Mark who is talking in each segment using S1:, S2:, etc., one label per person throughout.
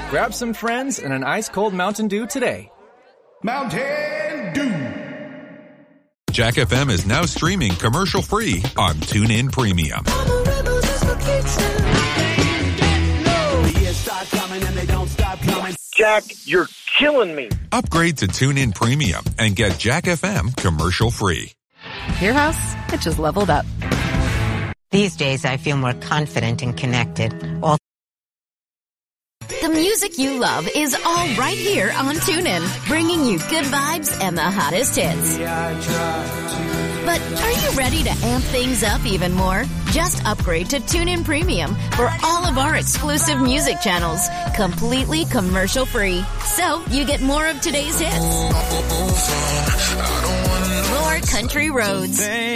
S1: Grab some friends and an ice-cold Mountain Dew today.
S2: Mountain Dew.
S3: Jack FM is now streaming commercial-free on TuneIn Premium.
S4: Jack, you're killing me.
S3: Upgrade to TuneIn Premium and get Jack FM commercial-free.
S5: Your house, it just leveled up.
S6: These days, I feel more confident and connected.
S7: The music you love is all right here on TuneIn, bringing you good vibes and the hottest hits. But are you ready to amp things up even more? Just upgrade to TuneIn Premium for all of our exclusive music channels, completely commercial-free. So you get more of today's hits, more country roads,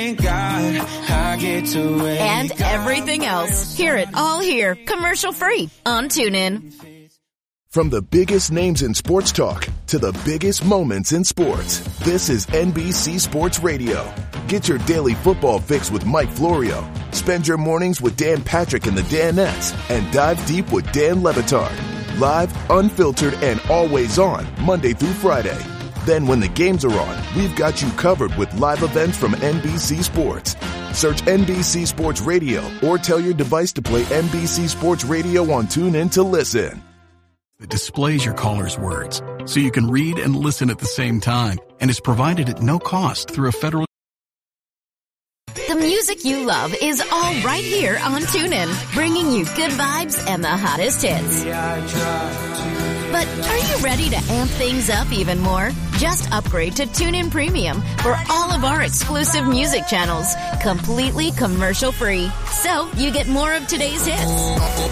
S7: and everything else. Hear it all here, commercial-free on TuneIn.
S8: From the biggest names in sports talk to the biggest moments in sports, this is NBC Sports Radio. Get your daily football fix with Mike Florio. Spend your mornings with Dan Patrick and the Danettes, and dive deep with Dan Le Batard. Live, unfiltered, and always on, Monday through Friday. Then when the games are on, we've got you covered with live events from NBC Sports. Search NBC Sports Radio or tell your device to play NBC Sports Radio on TuneIn to listen.
S9: It displays your caller's words, so you can read and listen at the same time, and is provided at no cost through a federal...
S7: The music you love is all right here on TuneIn, bringing you good vibes and the hottest hits. But are you ready to amp things up even more? Just upgrade to TuneIn Premium for all of our exclusive music channels, completely commercial-free. So you get more of today's hits,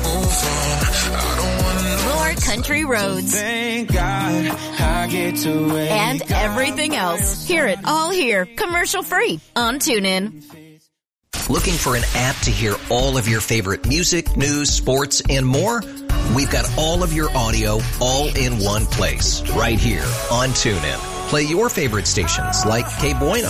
S7: more country roads, and everything else. Hear it all here, commercial-free on TuneIn.
S10: Looking for an app to hear all of your favorite music, news, sports, and more? We've got all of your audio all in one place, right here on TuneIn. Play your favorite stations like Que Bueno,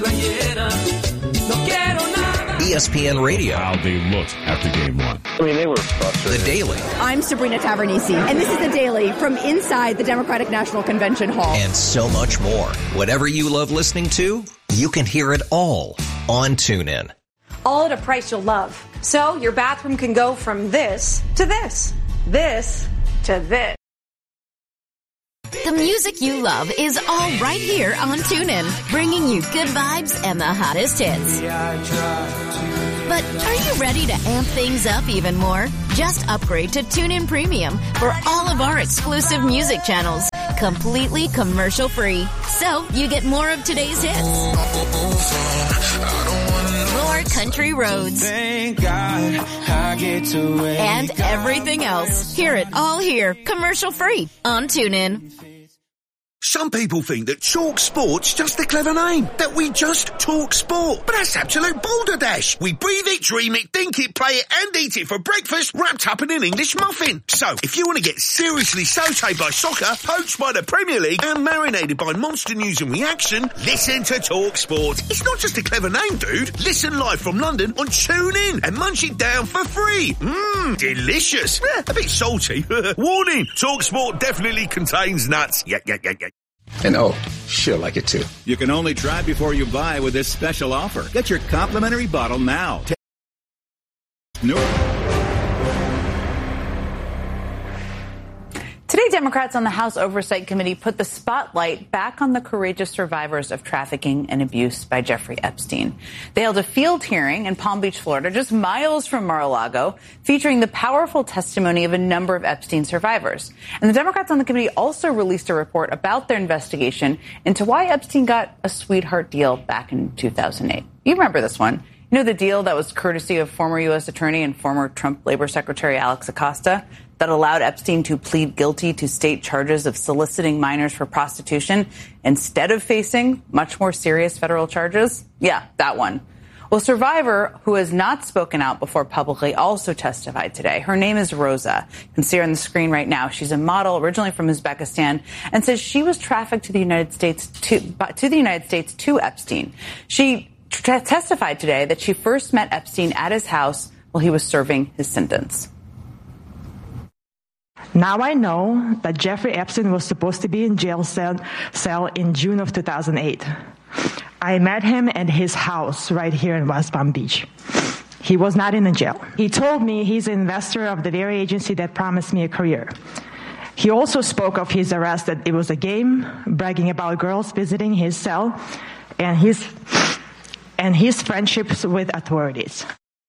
S10: ESPN Radio.
S11: How they looked after game one.
S4: I mean, they were frustrated.
S10: The Daily.
S12: I'm Sabrina Tavernisi, and this is The Daily from inside the Democratic National Convention Hall.
S10: And so much more. Whatever you love listening to, you can hear it all on TuneIn.
S13: All at a price you'll love. So your bathroom can go from this to this, this to this.
S7: The music you love is all right here on TuneIn, bringing you good vibes and the hottest hits. But are you ready to amp things up even more? Just upgrade to TuneIn Premium for all of our exclusive music channels, completely commercial-free. So you get more of today's hits, more country roads, and everything else. Hear it all here, commercial-free on TuneIn.
S14: Some people think that Talk Sport's just a clever name, that we just talk sport. But that's absolute balderdash. We breathe it, dream it, think it, play it, and eat it for breakfast, wrapped up in an English muffin. So, if you want to get seriously sautéed by soccer, poached by the Premier League, and marinated by monster news and reaction, listen to Talk Sport. It's not just a clever name, dude. Listen live from London on TuneIn and munch it down for free. Delicious. A bit salty. Warning, Talk Sport definitely contains nuts. Yeah.
S15: And oh, she'll like it too.
S16: You can only try before you buy with this special offer. Get your complimentary bottle now.
S17: Today, Democrats on the House Oversight Committee put the spotlight back on the courageous survivors of trafficking and abuse by Jeffrey Epstein. They held a field hearing in Palm Beach, Florida, just miles from Mar-a-Lago, featuring the powerful testimony of a number of Epstein survivors. And the Democrats on the committee also released a report about their investigation into why Epstein got a sweetheart deal back in 2008. You remember this one. You know, the deal that was courtesy of former U.S. Attorney and former Trump Labor Secretary Alex Acosta that allowed Epstein to plead guilty to state charges of soliciting minors for prostitution instead of facing much more serious federal charges? Yeah, that one. Well, a survivor who has not spoken out before publicly also testified today. Her name is Rosa. You can see her on the screen right now. She's a model originally from Uzbekistan and says she was trafficked to the United States to Epstein. She testified today that she first met Epstein at his house while he was serving his sentence.
S18: Now I know that Jeffrey Epstein was supposed to be in jail cell in June of 2008. I met him at his house right here in West Palm Beach. He was not in a jail. He told me he's an investor of the very agency that promised me a career. He also spoke of his arrest that it was a game, bragging about girls visiting his cell, and his friendships with authorities.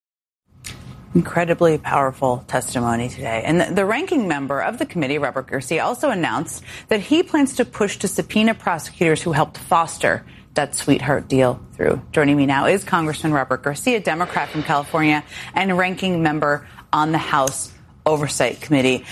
S17: Incredibly powerful testimony today. And the ranking member of the committee, Robert Garcia, also announced that he plans to push to subpoena prosecutors who helped foster that sweetheart deal through. Joining me now is Congressman Robert Garcia, Democrat from California and ranking member on the House Oversight Committee.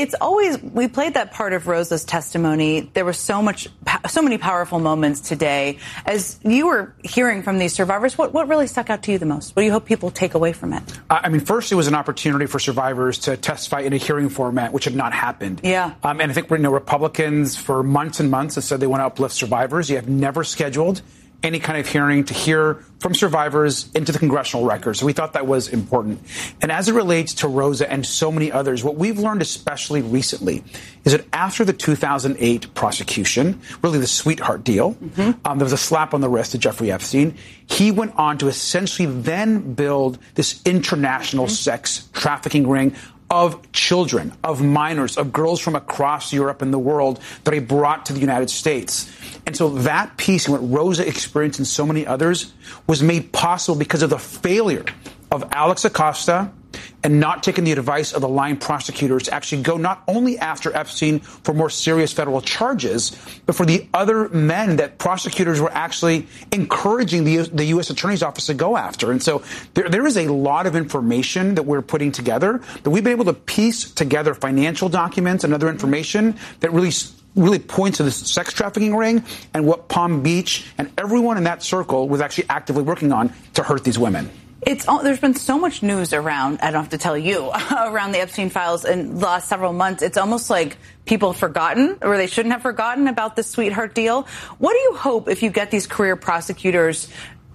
S17: We played that part of Rosa's testimony. There was so many powerful moments today. As you were hearing from these survivors, what really stuck out to you the most? What do you hope people take away from it?
S19: First, it was an opportunity for survivors to testify in a hearing format, which had not happened.
S17: Yeah.
S19: And I think Republicans for months and months have said they want to uplift survivors. You have never scheduled any kind of hearing to hear from survivors into the congressional record. So we thought that was important. And as it relates to Rosa and so many others, what we've learned especially recently is that after the 2008 prosecution, really the sweetheart deal, there was a slap on the wrist to Jeffrey Epstein. He went on to essentially then build this international sex trafficking ring of children, of minors, of girls from across Europe and the world that he brought to the United States. And so that piece and what Rosa experienced and so many others was made possible because of the failure of Alex Acosta and not taking the advice of the line prosecutors to actually go not only after Epstein for more serious federal charges, but for the other men that prosecutors were actually encouraging the U.S. Attorney's Office to go after. And so there is a lot of information that we're putting together, that we've been able to piece together financial documents and other information that really points to this sex trafficking ring and what Palm Beach and everyone in that circle was actually actively working on to hurt these women.
S17: There's been so much news around, I don't have to tell you, around the Epstein files in the last several months. It's almost like people have forgotten, or they shouldn't have forgotten about this sweetheart deal. What do you hope if you get these career prosecutors,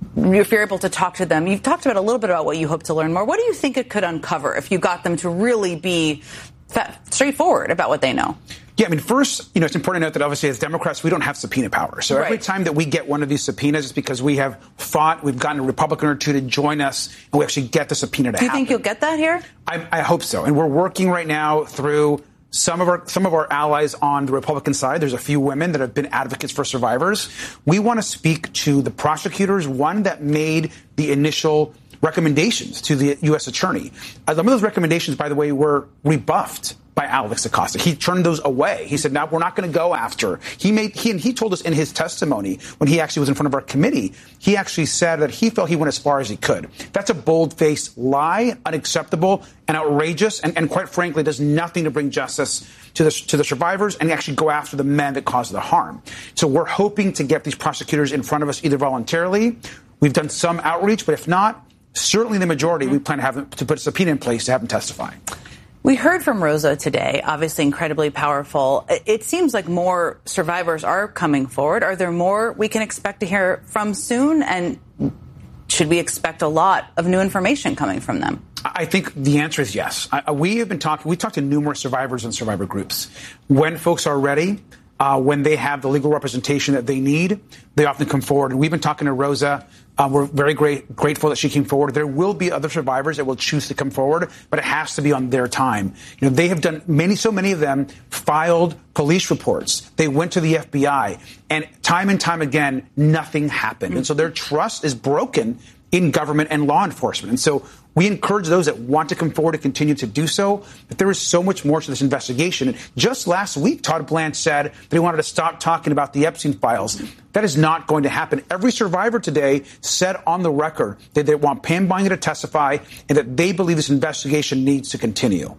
S17: if you're able to talk to them? You've talked about a little bit about what you hope to learn more. What do you think it could uncover if you got them to really be straightforward about what they know?
S19: Yeah, first, it's important to note that obviously as Democrats, we don't have subpoena power. So every time that we get one of these subpoenas, it's because we have fought, we've gotten a Republican or two to join us, and we actually get the subpoena to happen.
S17: Do you think you'll get that here?
S19: I hope so. And we're working right now through some of our allies on the Republican side. There's a few women that have been advocates for survivors. We want to speak to the prosecutors, one that made the initial recommendations to the U.S. attorney. Some of those recommendations, by the way, were rebuffed by Alex Acosta. He turned those away. He said, "No, we're not going to go after." He told us in his testimony when he actually was in front of our committee, he actually said that he felt he went as far as he could. That's a bold-faced lie, unacceptable and outrageous, and quite frankly, does nothing to bring justice to the survivors and actually go after the men that caused the harm. So we're hoping to get these prosecutors in front of us either voluntarily. We've done some outreach, but if not, certainly the majority, we plan to put a subpoena in place to have them testify.
S17: We heard from Rosa today, obviously incredibly powerful. It seems like more survivors are coming forward. Are there more we can expect to hear from soon? And should we expect a lot of new information coming from them?
S19: I think the answer is yes. We talked to numerous survivors and survivor groups. When folks are ready, when they have the legal representation that they need, they often come forward. And we've been talking to Rosa. We're very grateful that she came forward. There will be other survivors that will choose to come forward, but it has to be on their time. They have done so many of them filed police reports. They went to the FBI, and time again, nothing happened. And so their trust is broken in government and law enforcement. And so we encourage those that want to come forward to continue to do so. But there is so much more to this investigation. And just last week, Todd Blanche said that he wanted to stop talking about the Epstein files. That is not going to happen. Every survivor today said on the record that they want Pam Bondi to testify and that they believe this investigation needs to continue.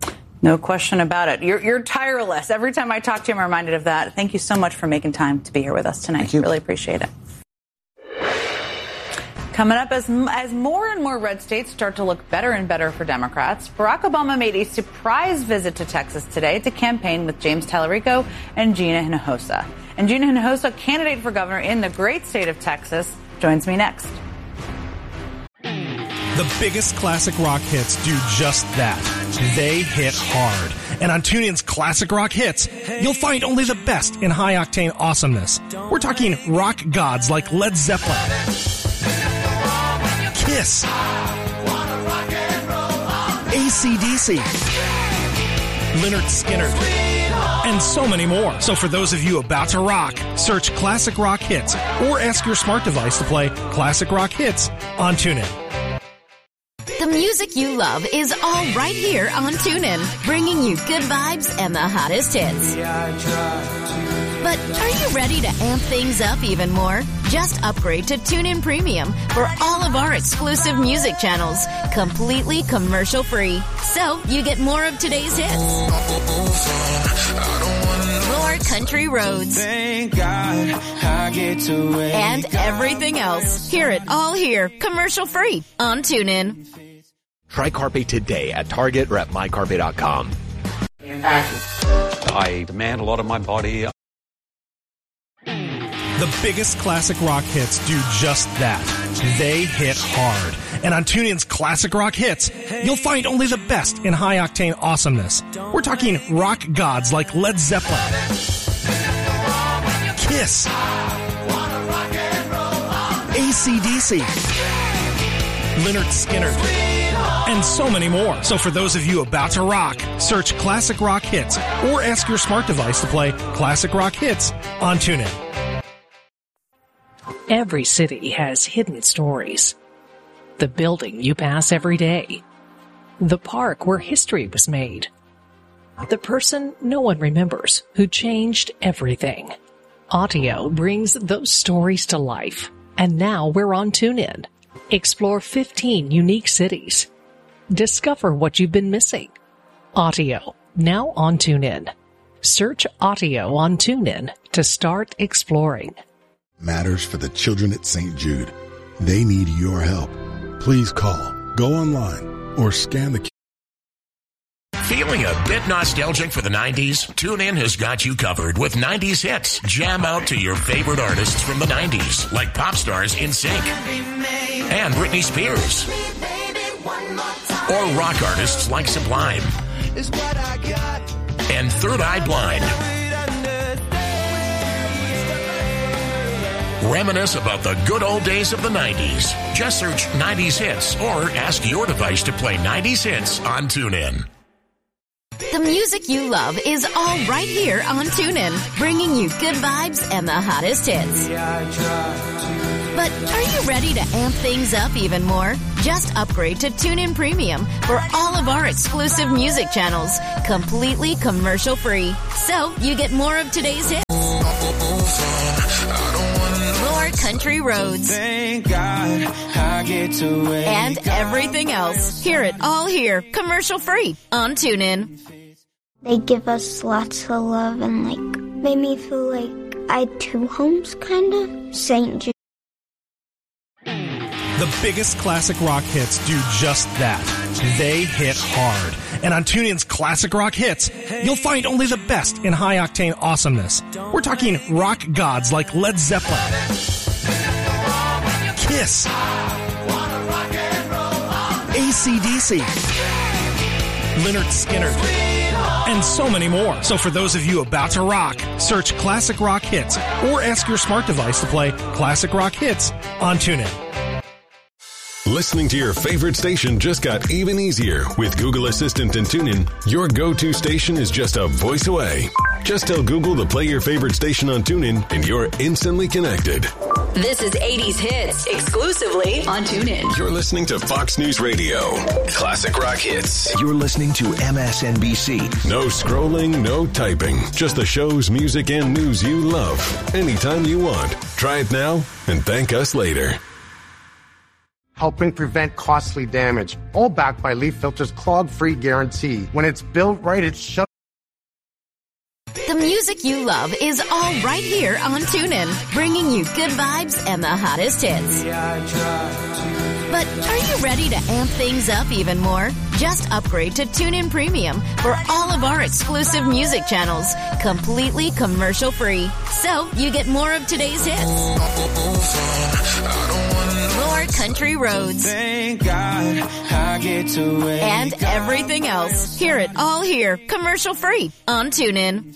S17: No question about it. You're tireless. Every time I talk to you, I'm reminded of that. Thank you so much for making time to be here with us tonight.
S19: Thank you.
S17: Really appreciate it. Coming up, as more and more red states start to look better and better for Democrats, Barack Obama made a surprise visit to Texas today to campaign with James Tallarico and Gina Hinojosa. And Gina Hinojosa, candidate for governor in the great state of Texas, joins me next.
S20: The biggest classic rock hits do just that. They hit hard. And on TuneIn's Classic Rock Hits, you'll find only the best in high-octane awesomeness. We're talking rock gods like Led Zeppelin, Kiss, AC/DC, Lynyrd Skynyrd, and so many more. So for those of you about to rock, search Classic Rock Hits or ask your smart device to play Classic Rock Hits on TuneIn.
S7: The music you love is all right here on TuneIn, bringing you good vibes and the hottest hits. But are you ready to amp things up even more? Just upgrade to TuneIn Premium for all of our exclusive music channels, completely commercial-free. So you get more of today's hits, more country roads, and everything else. Hear it all here, commercial-free on TuneIn.
S21: Try Carpe today at Target or at mycarpe.com.
S22: I demand a lot of my body.
S20: The biggest classic rock hits do just that. They hit hard. And on TuneIn's Classic Rock Hits, you'll find only the best in high-octane awesomeness. We're talking rock gods like Led Zeppelin, Kiss, AC/DC, Lynyrd Skynyrd, and so many more. So for those of you about to rock, search Classic Rock Hits or ask your smart device to play Classic Rock Hits on TuneIn.
S23: Every city has hidden stories. The building you pass every day. The park where history was made. The person no one remembers who changed everything. Audio brings those stories to life. And now we're on TuneIn. Explore 15 unique cities. Discover what you've been missing. Audio, now on TuneIn. Search Audio on TuneIn to start exploring.
S24: Matters for the children at St. Jude. They need your help. Please call, go online, or scan the...
S25: Feeling a bit nostalgic for the 90s? TuneIn has got you covered with 90s hits. Jam out to your favorite artists from the 90s, like pop stars NSYNC and Britney Spears. Or rock artists like Sublime and Third Eye Blind. Reminisce about the good old days of the 90s. Just search 90s hits or ask your device to play 90s hits on TuneIn.
S7: The music you love is all right here on TuneIn, bringing you good vibes and the hottest hits. But are you ready to amp things up even more? Just upgrade to TuneIn Premium for all of our exclusive music channels, completely commercial-free. So you get more of today's hits, more country roads, and everything else. Hear it all here, commercial-free on TuneIn.
S26: They give us lots of love and, made me feel like I had two homes, kind of. St. Jude.
S20: The biggest classic rock hits do just that. They hit hard. And on TuneIn's Classic Rock Hits, you'll find only the best in high-octane awesomeness. We're talking rock gods like Led Zeppelin, Kiss, AC/DC, Lynyrd Skynyrd, and so many more. So for those of you about to rock, search Classic Rock Hits or ask your smart device to play Classic Rock Hits on TuneIn.
S27: Listening to your favorite station just got even easier. With Google Assistant and TuneIn, your go-to station is just a voice away. Just tell Google to play your favorite station on TuneIn and you're instantly connected.
S28: This is 80s Hits, exclusively on TuneIn.
S27: You're listening to Fox News Radio. Classic Rock Hits.
S29: You're listening to MSNBC.
S27: No scrolling, no typing. Just the shows, music, and news you love. Anytime you want. Try it now and thank us later.
S30: Helping prevent costly damage. All backed by Leaf Filter's clog-free guarantee. When it's built right, it's shut.
S7: The music you love is all right here on TuneIn, bringing you good vibes and the hottest hits. But are you ready to amp things up even more? Just upgrade to TuneIn Premium for all of our exclusive music channels, completely commercial-free. So you get more of today's hits, more favorite country roads.
S1: Thank God I get to wake
S7: and everything else. Hear it all here, commercial free on TuneIn.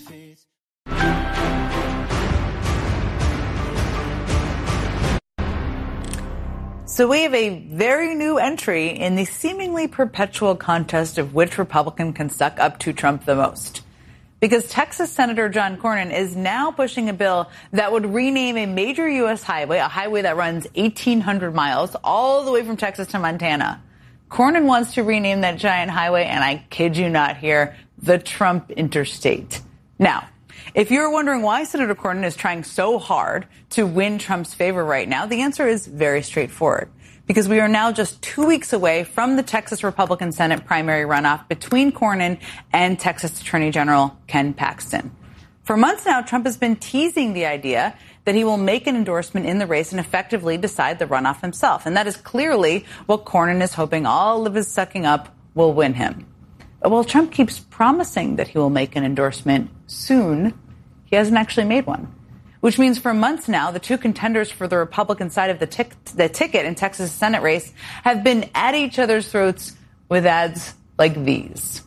S17: So we have a very new entry in the seemingly perpetual contest of which Republican can suck up to Trump the most. Because Texas Senator John Cornyn is now pushing a bill that would rename a major U.S. highway, a highway that runs 1,800 miles all the way from Texas to Montana. Cornyn wants to rename that giant highway, and I kid you not here, the Trump Interstate. Now, if you're wondering why Senator Cornyn is trying so hard to win Trump's favor right now, the answer is very straightforward. Because we are now just 2 weeks away from the Texas Republican Senate primary runoff between Cornyn and Texas Attorney General Ken Paxton. For months now, Trump has been teasing the idea that he will make an endorsement in the race and effectively decide the runoff himself. And that is clearly what Cornyn is hoping all of his sucking up will win him. Well, Trump keeps promising that he will make an endorsement soon. He hasn't actually made one. Which means for months now, the two contenders for the Republican side of the ticket in Texas Senate race have been at each other's throats with ads like these.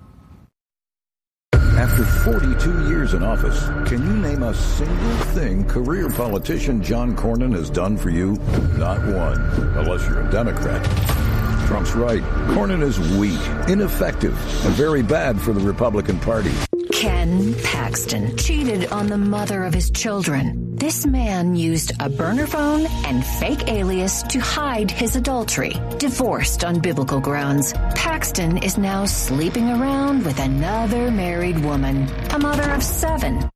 S2: After 42 years in office, can you name a single thing career politician John Cornyn has done for you? Not one, unless you're a Democrat. Trump's right. Cornyn is weak, ineffective, and very bad for the Republican Party.
S3: Ken Paxton cheated on the mother of his children. This man used a burner phone and fake alias to hide his adultery. Divorced on biblical grounds, Paxton is now sleeping around with another married woman, a mother of 7.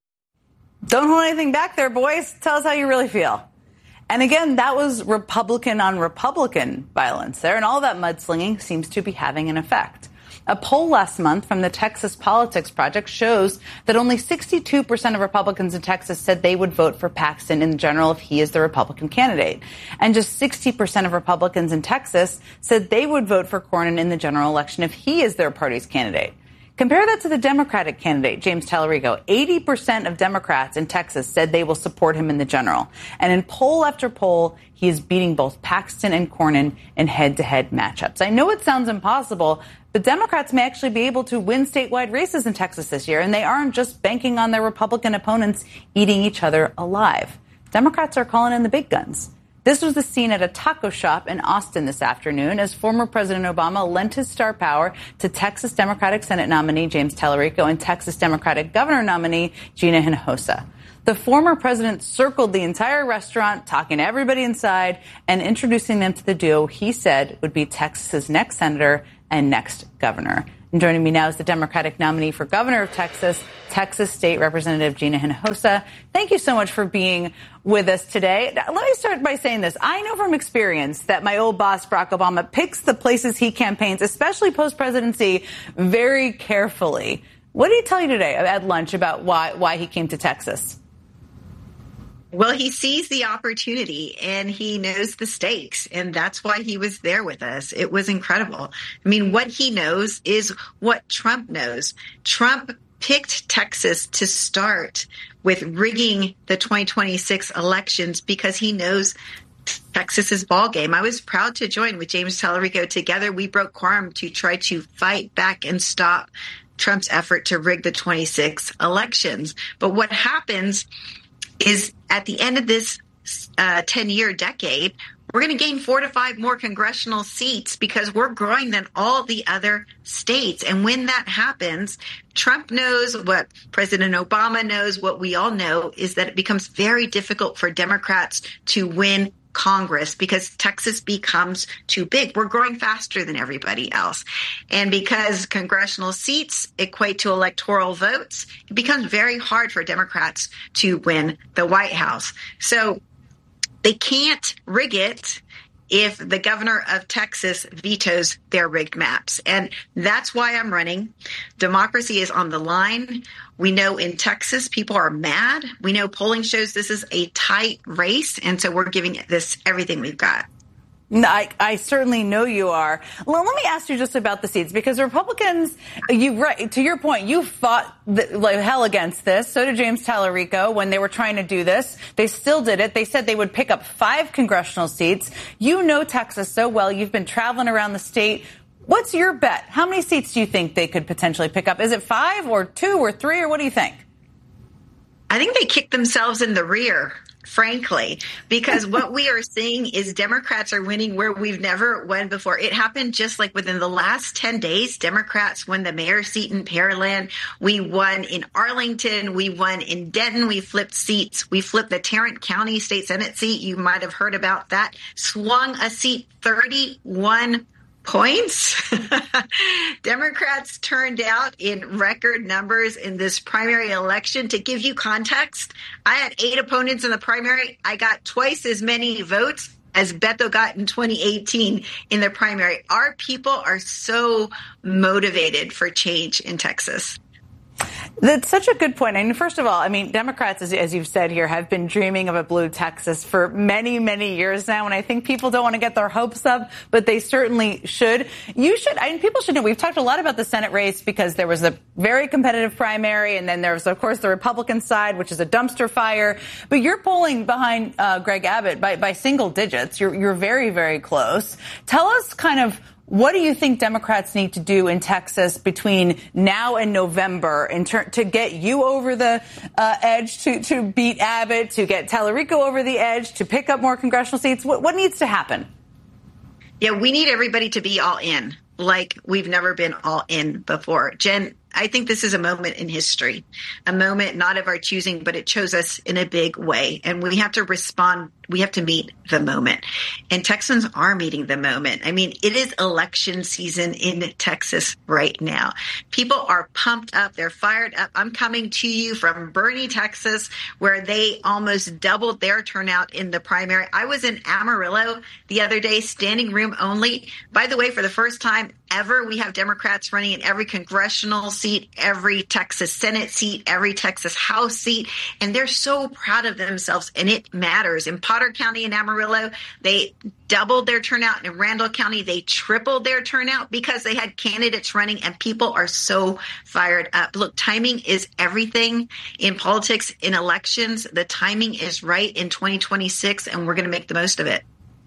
S17: Don't hold anything back there, boys. Tell us how you really feel. And again, that was Republican on Republican violence there, and all that mudslinging seems to be having an effect. A poll last month from the Texas Politics Project shows that only 62% of Republicans in Texas said they would vote for Paxton in general if he is the Republican candidate. And just 60% of Republicans in Texas said they would vote for Cornyn in the general election if he is their party's candidate. Compare that to the Democratic candidate, James Tallarico. 80% of Democrats in Texas said they will support him in the general. And in poll after poll, he is beating both Paxton and Cornyn in head-to-head matchups. I know it sounds impossible, but Democrats may actually be able to win statewide races in Texas this year, and they aren't just banking on their Republican opponents eating each other alive. Democrats are calling in the big guns. This was the scene at a taco shop in Austin this afternoon as former President Obama lent his star power to Texas Democratic Senate nominee James Tallarico and Texas Democratic Governor nominee Gina Hinojosa. The former president circled the entire restaurant, talking to everybody inside and introducing them to the duo he said would be Texas's next senator and next governor. And joining me now is the Democratic nominee for governor of Texas, Texas State Representative Gina Hinojosa. Thank you so much for being with us today. Let me start by saying this. I know from experience that my old boss, Barack Obama, picks the places he campaigns, especially post-presidency, very carefully. What did he tell you today at lunch about why he came to Texas?
S4: Well, he sees the opportunity and he knows the stakes, and that's why he was there with us. It was incredible. I mean, what he knows is what Trump knows. Trump picked Texas to start with rigging the 2026 elections because he knows Texas's ball game. I was proud to join with James Tallarico. Together, we broke quorum to try to fight back and stop Trump's effort to rig the 26 elections. But what happens is at the end of this 10-year decade, we're going to gain 4 to 5 more congressional seats because we're growing than all the other states. And when that happens, Trump knows what President Obama knows, what we all know is that it becomes very difficult for Democrats to win Congress because Texas becomes too big. We're growing faster than everybody else. And because congressional seats equate to electoral votes, it becomes very hard for Democrats to win the White House. So they can't rig it if the governor of Texas vetoes their rigged maps. And that's why I'm running. Democracy is on the line. We know in Texas, people are mad. We know polling shows this is a tight race. And so we're giving this everything we've got.
S17: I certainly know you are. Well, let me ask you just about the seats, because Republicans, to your point, you fought like hell against this. So did James Tallarico when they were trying to do this. They still did it. They said they would pick up 5 congressional seats. You know Texas so well. You've been traveling around the state. What's your bet? How many seats do you think they could potentially pick up? Is it 5 or 2 or 3, or what do you think?
S4: I think they kicked themselves in the rear, frankly, because what we are seeing is Democrats are winning where we've never won before. It happened just like within the last 10 days. Democrats won the mayor's seat in Pearland. We won in Arlington. We won in Denton. We flipped seats. We flipped the Tarrant County State Senate seat. You might have heard about that. Swung a seat 31 points. Democrats turned out in record numbers in this primary election. To give you context, I had 8 opponents in the primary. I got twice as many votes as Beto got in 2018 in the primary. Our people are so motivated for change in Texas.
S17: That's such a good point. And first of all, I mean, Democrats, as you've said here, have been dreaming of a blue Texas for many, many years now. And I think people don't want to get their hopes up, but they certainly should. People should know. We've talked a lot about the Senate race because there was a very competitive primary. And then there's, of course, the Republican side, which is a dumpster fire. But you're polling behind Greg Abbott by single digits. You're very, very close. Tell us kind of, what do you think Democrats need to do in Texas between now and November to get you over the edge, to beat Abbott, to get Tallarico over the edge, to pick up more congressional seats? What needs to happen?
S4: Yeah, we need everybody to be all in, like we've never been all in before. Jen, I think this is a moment in history, a moment not of our choosing, but it chose us in a big way. And we have to respond. We have to meet the moment. And Texans are meeting the moment. I mean, it is election season in Texas right now. People are pumped up. They're fired up. I'm coming to you from Bernie, Texas, where they almost doubled their turnout in the primary. I was in Amarillo the other day, standing room only. By the way, for the first time ever, we have Democrats running in every congressional seat, every Texas Senate seat, every Texas House seat. And they're so proud of themselves, and it matters. In Potter County and Amarillo, they doubled their turnout. In Randall County, they tripled their turnout because they had candidates running, and people are so fired up. Look, timing is everything in politics, in elections. The timing is right in 2026, and we're going to make the most of it.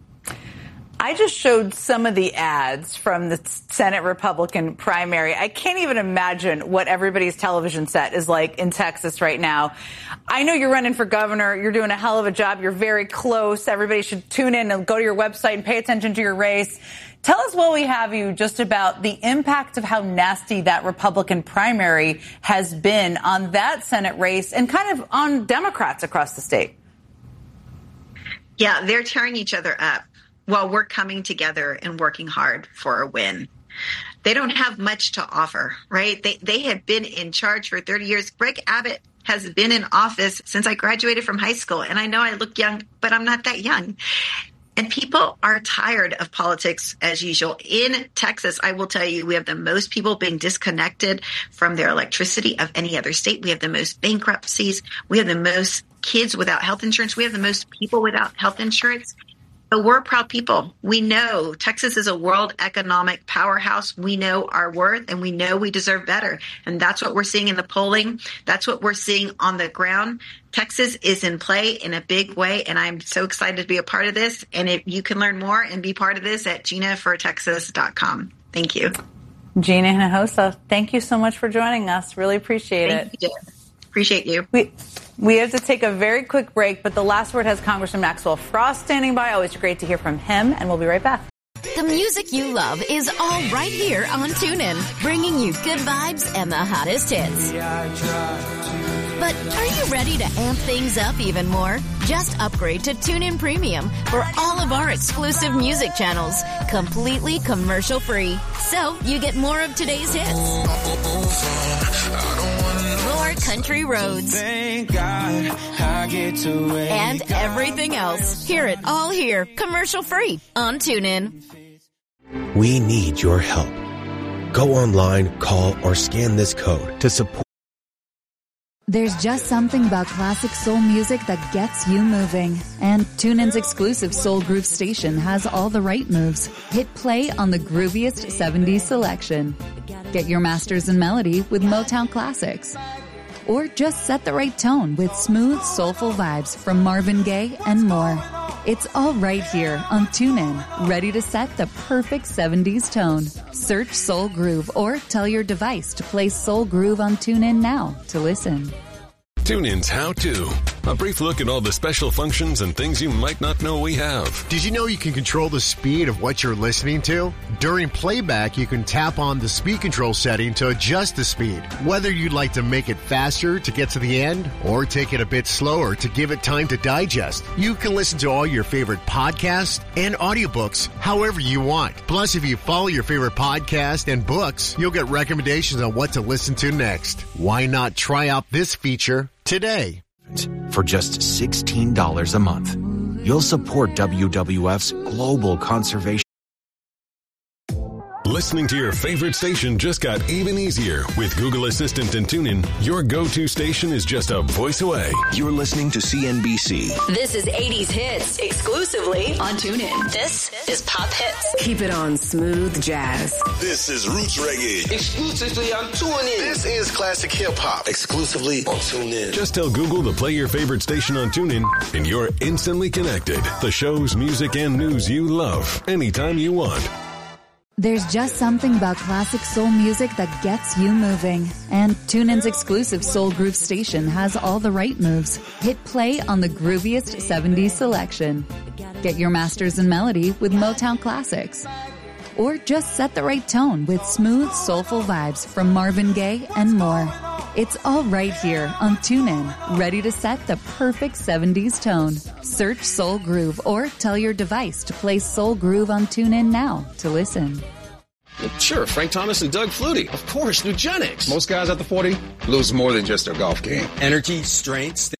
S17: I just showed some of the ads from the Senate Republican primary. I can't even imagine what everybody's television set is like in Texas right now. I know you're running for governor. You're doing a hell of a job. You're very close. Everybody should tune in and go to your website and pay attention to your race. Tell us while we have you just about the impact of how nasty that Republican primary has been on that Senate race and kind of on Democrats across the state.
S4: Yeah, they're tearing each other up while we're coming together and working hard for a win. They don't have much to offer, right? They have been in charge for 30 years. Greg Abbott has been in office since I graduated from high school. And I know I look young, but I'm not that young. And people are tired of politics as usual. In Texas, I will tell you, we have the most people being disconnected from their electricity of any other state. We have the most bankruptcies. We have the most kids without health insurance. We have the most people without health insurance. But we're proud people. We know Texas is a world economic powerhouse. We know our worth, and we know we deserve better. And that's what we're seeing in the polling. That's what we're seeing on the ground. Texas is in play in a big way, and I'm so excited to be a part of this. And if you can learn more and be part of this at GinaForTexas.com. Thank you.
S17: Gina Hinojosa, thank you so much for joining us. Really appreciate it.
S4: Thank you. Appreciate you.
S17: We have to take a very quick break, but the last word has Congressman Maxwell Frost standing by. Always great to hear from him, and we'll be right back.
S7: The music you love is all right here on TuneIn, bringing you good vibes and the hottest hits. But are you ready to amp things up even more? Just upgrade to TuneIn Premium for all of our exclusive music channels, completely commercial-free. So you get more of today's hits. More country roads.
S1: Thank God I get to wake
S7: and everything else. Hear it all here, commercial-free on TuneIn.
S5: We need your help. Go online, call, or scan this code to support.
S6: There's just something about classic soul music that gets you moving. And TuneIn's exclusive Soul Groove station has all the right moves. Hit play on the grooviest 70s selection. Get your masters in melody with Motown classics. Or just set the right tone with smooth, soulful vibes from Marvin Gaye and more. It's all right here on TuneIn, ready to set the perfect 70s tone. Search Soul Groove or tell your device to play Soul Groove on TuneIn now to listen.
S27: TuneIn's How To. A brief look at all the special functions and things you might not know we have.
S8: Did you know you can control the speed of what you're listening to? During playback, you can tap on the speed control setting to adjust the speed. Whether you'd like to make it faster to get to the end or take it a bit slower to give it time to digest, you can listen to all your favorite podcasts and audiobooks however you want. Plus, if you follow your favorite podcast and books, you'll get recommendations on what to listen to next. Why not try out this feature today?
S9: For just $16 a month, you'll support WWF's global conservation.
S27: Listening to your favorite station just got even easier. With Google Assistant and TuneIn, your go-to station is just a voice away.
S29: You're listening to CNBC.
S28: This is 80s Hits, exclusively on TuneIn. This is Pop Hits.
S10: Keep it on Smooth Jazz.
S11: This is Roots Reggae,
S12: exclusively on TuneIn.
S11: This is Classic Hip Hop, exclusively on TuneIn.
S27: Just tell Google to play your favorite station on TuneIn, and you're instantly connected. The shows, music, and news you love, anytime you want.
S6: There's just something about classic soul music that gets you moving. And TuneIn's exclusive Soul Groove station has all the right moves. Hit play on the grooviest 70s selection. Get your masters in melody with Motown classics. Or just set the right tone with smooth, soulful vibes from Marvin Gaye and more. It's all right here on TuneIn, ready to set the perfect 70s tone. Search Soul Groove or tell your device to play Soul Groove on TuneIn now to listen.
S13: Sure, Frank Thomas and Doug Flutie. Of course, Nugenix.
S14: Most guys at the 40 lose more than just their golf game.
S13: Energy, strength.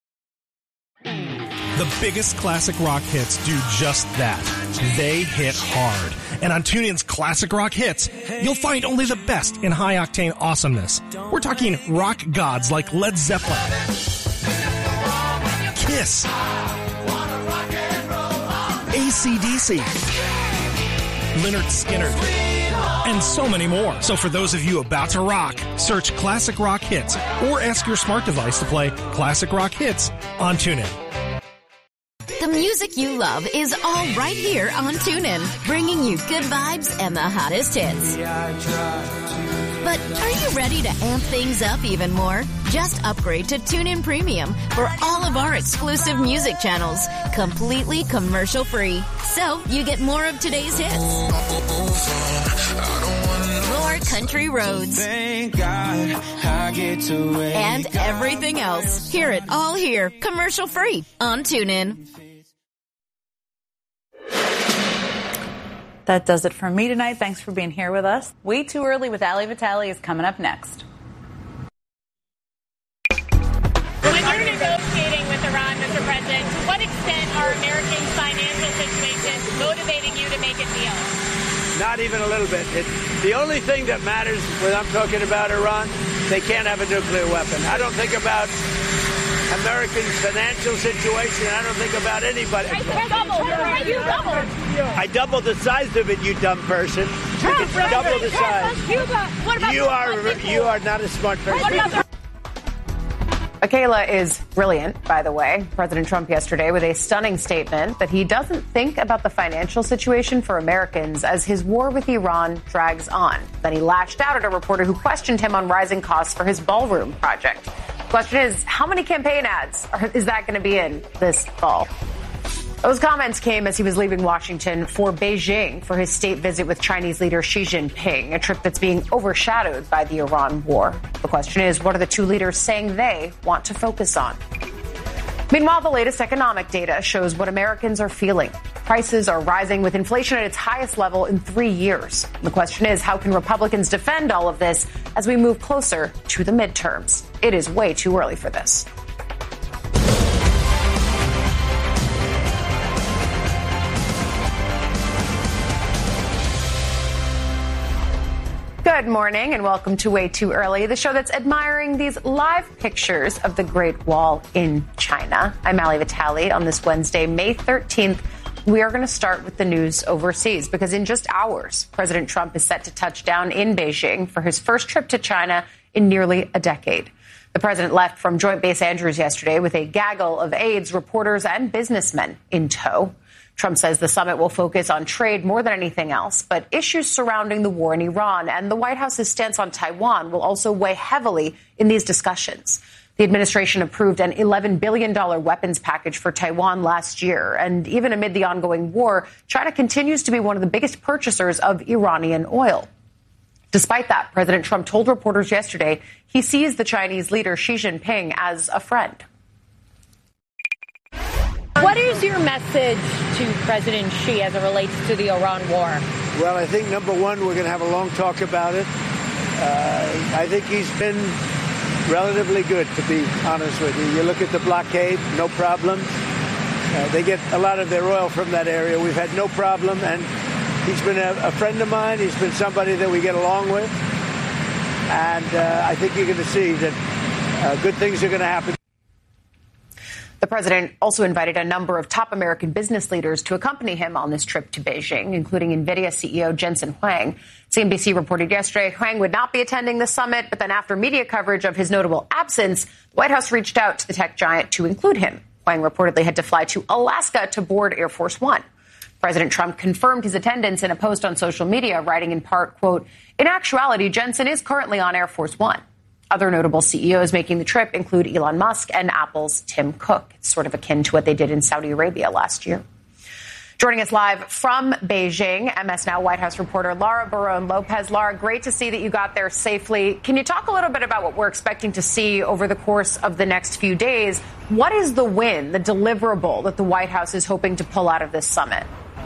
S20: The biggest classic rock hits do just that. They hit hard. And on TuneIn's Classic Rock Hits, you'll find only the best in high-octane awesomeness. We're talking rock gods like Led Zeppelin, Kiss, AC/DC, Lynyrd Skynyrd, and so many more. So for those of you about to rock, search Classic Rock Hits or ask your smart device to play Classic Rock Hits on TuneIn.
S7: The music you love is all right here on TuneIn, bringing you good vibes and the hottest hits. But are you ready to amp things up even more? Just upgrade to TuneIn Premium for all of our exclusive music channels, completely commercial-free. So you get more of today's hits, more country roads, and everything else. Hear it all here, commercial-free on TuneIn.
S17: That does it for me tonight. Thanks for being here with us. Way Too Early with Ali Vitale is coming up next.
S15: When you're negotiating with Iran, Mr. President, to what extent are Americans' financial situations motivating you to make a deal?
S16: Not even a little bit. The only thing that matters when I'm talking about Iran, they can't have a nuclear weapon. I don't think about Americans' financial situation. I don't think about anybody. I doubled the size of it, you dumb person. It's double the size. You are not a smart person.
S31: Michaela is brilliant, by the way. President Trump yesterday with a stunning statement that he doesn't think about the financial situation for Americans as his war with Iran drags on. Then he lashed out at a reporter who questioned him on rising costs for his ballroom project. The question is, how many campaign ads is that going to be in this fall? Those comments came as he was leaving Washington for Beijing for his state visit with Chinese leader Xi Jinping, a trip that's being overshadowed by the Iran war. The question is, what are the two leaders saying they want to focus on? Meanwhile, the latest economic data shows what Americans are feeling. Prices are rising with inflation at its highest level in 3 years. The question is, how can Republicans defend all of this as we move closer to the midterms? It is way too early for this. Good Good morning and welcome to Way Too Early, the show that's admiring these live pictures of the Great Wall in China. I'm Ali Vitale. On this Wednesday, May 13th, we are going to start with the news overseas because in just hours, President Trump is set to touch down in Beijing for his first trip to China in nearly a decade. The president left from Joint Base Andrews yesterday with a gaggle of aides, reporters, and businessmen in tow. Trump says the summit will focus on trade more than anything else, but issues surrounding the war in Iran and the White House's stance on Taiwan will also weigh heavily in these discussions. The administration approved an $11 billion weapons package for Taiwan last year. And even amid the ongoing war, China continues to be one of the biggest purchasers of Iranian oil. Despite that, President Trump told reporters yesterday he sees the Chinese leader Xi Jinping as a friend.
S15: What is your message to President Xi as it relates to the Iran war?
S16: Well, I think, number one, we're going to have a long talk about it. I think he's been relatively good, to be honest with you. You look at the blockade, no problem. They get a lot of their oil from that area. We've had no problem, and he's been a friend of mine. He's been somebody that we get along with. And I think you're going to see that good things are going to happen.
S31: The president also invited a number of top American business leaders to accompany him on this trip to Beijing, including NVIDIA CEO Jensen Huang. CNBC reported yesterday Huang would not be attending the summit, but then after media coverage of his notable absence, the White House reached out to the tech giant to include him. Huang reportedly had to fly to Alaska to board Air Force One. President Trump confirmed his attendance in a post on social media, writing in part, quote, "In actuality, Jensen is currently on Air Force One." Other notable CEOs making the trip include Elon Musk and Apple's Tim Cook. It's sort of akin to what they did in Saudi Arabia last year. Joining us live from Beijing, MS Now White House reporter Laura Barone-Lopez. Laura, great to see that you got there safely. Can you talk a little bit about what we're expecting to see over the course of the next few days? What is the win, the deliverable that the White House is hoping to pull out of this summit?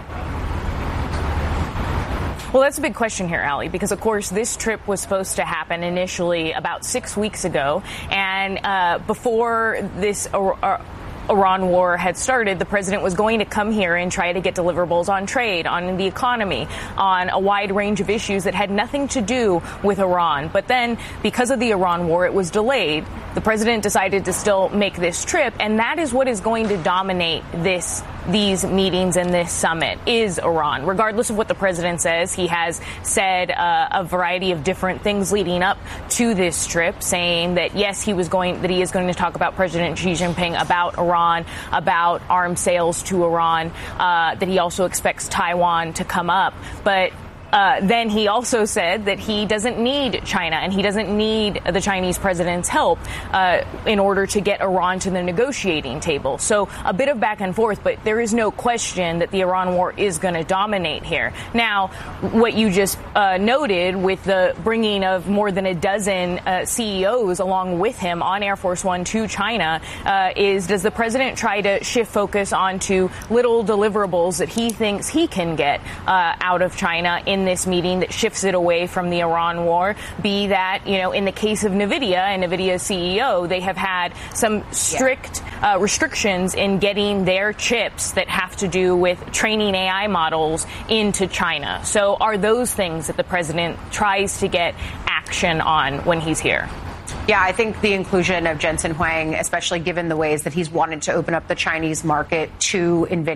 S2: Well, that's a big question here, Ali, because, of course, this trip was supposed to happen initially about 6 weeks ago. And before this Iran war had started, the president was going to come here and try to get deliverables on trade, on the economy, on a wide range of issues that had nothing to do with Iran. But then, because of the Iran war, it was delayed. The president decided to still make this trip, and that is what is going to dominate these meetings and this summit is Iran. Regardless of what the president says, he has said a variety of different things leading up to this trip, saying that yes, he is going to talk about President Xi Jinping, about Iran, about arms sales to Iran, that he also expects Taiwan to come up. But then he also said that he doesn't need China and he doesn't need the Chinese president's help in order to get Iran to the negotiating table. So a bit of back and forth, but there is no question that the Iran war is going to dominate here. Now, what you just noted with the bringing of more than a dozen CEOs along with him on Air Force One to China is, does the president try to shift focus onto little deliverables that he thinks he can get out of China in this meeting that shifts it away from the Iran war? Be that, in the case of NVIDIA and NVIDIA's CEO, they have had some strict restrictions in getting their chips that have to do with training AI models into China. So are those things that the president tries to get action on when he's here?
S31: Yeah, I think the inclusion of Jensen Huang, especially given the ways that he's wanted to open up the Chinese market to NVIDIA,